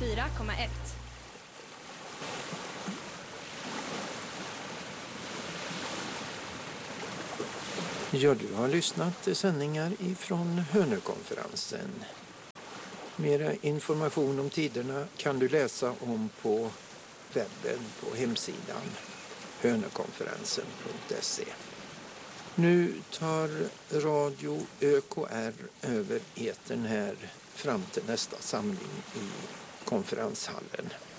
94,1. Ja, du har lyssnat till sändningar ifrån Hönökonferensen. Mera information om tiderna kan du läsa om på webben på hemsidan hönökonferensen.se. Nu tar radio ÖKR över etern här fram till nästa samling i konferenshallen.